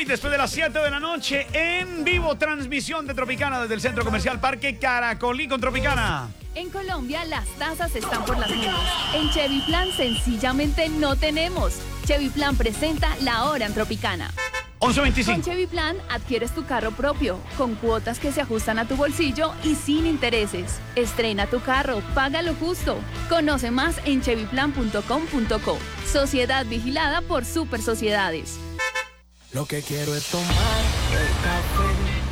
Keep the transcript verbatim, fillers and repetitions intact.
Hoy, después de las siete de la noche, en vivo, transmisión de Tropicana desde el Centro Comercial Parque Caracolí con Tropicana. En Colombia, las tasas están por las nubes. En Chevy Plan, sencillamente no tenemos. Chevy Plan presenta La Hora en Tropicana. once veinticinco. Con Chevy Plan, adquieres tu carro propio, con cuotas que se ajustan a tu bolsillo y sin intereses. Estrena tu carro, págalo justo. Conoce más en chevy plan punto com punto co. Sociedad vigilada por Super Sociedades. Lo que quiero es tomar el café